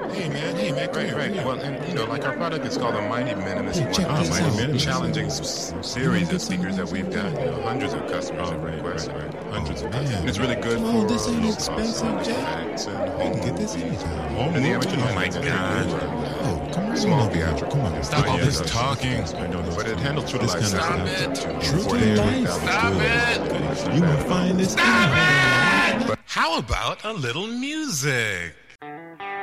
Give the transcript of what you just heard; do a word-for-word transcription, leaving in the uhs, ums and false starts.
Hey man, hey man, come Right, here, right. come here. Well, and you know, like our product is called the Mighty Minimalist Hey, check one. this Mighty out. Minimalist. Check Challenging this s- out. series You of speakers that we've got. You know, hundreds of customers Oh, have right, requested. right, right. Hundreds Oh, of customers. man. And it's really good Come for on, this ain't low expensive, cost Jack. effects and You home can get this movies. anytime. Home And the movie. amateur Oh, my it's really God. good. Oh, come right Small on over here. theatrical. Come on. Stop Oh, all yeah, this that's- talking. I know this. But it handles True to This Life. kind of Stop stuff. it. True to Life. Stop Good. it. You won't find this. How about a little music?